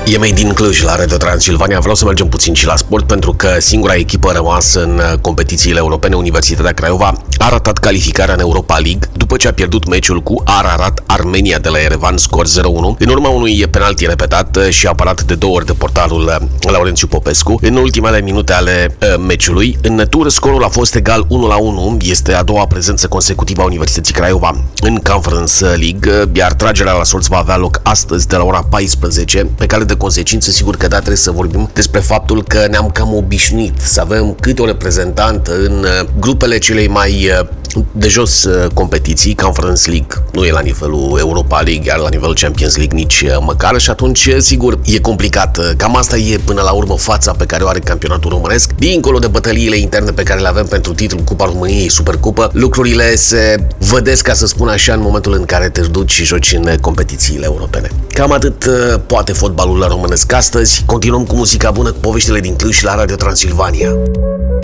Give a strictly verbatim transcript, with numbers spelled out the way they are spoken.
E mai din Cluj, la Radio Transilvania. Vreau să mergem puțin și la sport, pentru că singura echipă rămasă în competițiile europene, Universitatea Craiova, a ratat calificarea în Europa League după ce a pierdut meciul cu Ararat Armenia de la Yerevan, scor zero unu, în urma unui penalti repetat și apărat de două ori de portarul Laurențiu Popescu în ultimele minute ale uh, meciului. În tur, scorul a fost egal unu la unu. Este a doua prezență consecutivă a Universității Craiova în Conference League, iar tragerea la sorți va avea loc astăzi de la ora paisprezece, pe care de consecință, sigur că da, trebuie să vorbim despre faptul că ne-am cam obișnuit să avem câte o reprezentantă în grupele celei mai de jos competiții. Conference League nu e la nivelul Europa League, iar la nivelul Champions League nici măcar, și atunci, sigur, e complicat. Cam asta e până la urmă fața pe care o are campionatul românesc. Dincolo de bătăliile interne pe care le avem pentru titlul Cupa României, Supercupă, lucrurile se vădesc, ca să spun așa, în momentul în care te duci și joci în competițiile europene. Cam atât poate fotbalul românesc astăzi. Continuăm cu muzica bună, cu poveștile din Cluj și la Radio Transilvania.